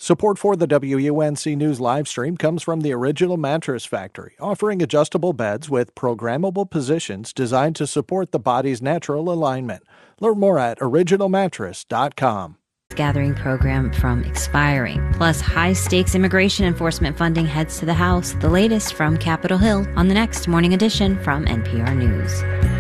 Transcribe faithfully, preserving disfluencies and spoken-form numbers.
Support for the W U N C News live stream comes from the Original Mattress Factory, offering adjustable beds with programmable positions designed to support the body's natural alignment. Learn more at original mattress dot com. Gathering program from expiring, plus high-stakes immigration enforcement funding heads to the House. The latest from Capitol Hill on the next Morning Edition from N P R News.